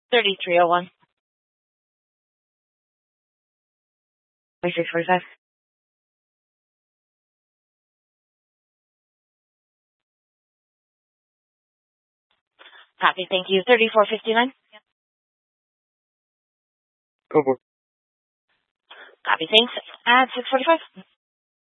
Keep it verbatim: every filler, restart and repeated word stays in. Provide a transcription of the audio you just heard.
thirty-three oh one. twenty-six forty-five. Copy, thank you. thirty-four fifty-nine. Go for it. Copy, thanks. At six forty-five.